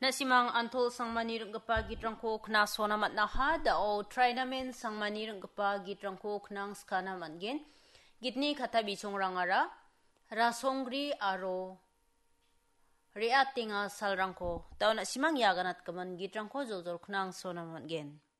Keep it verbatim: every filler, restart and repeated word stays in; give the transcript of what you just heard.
Nasimang antol sang manirang gapa gitrangko kna sonamat na ha da o try namin sang manirang gapa gitrangko knang skana manggen gitni kata bichong rangara rasongri aro riatinga salrangko tao na simang yaganat kaman gitrangko jojol knang sonamat gen.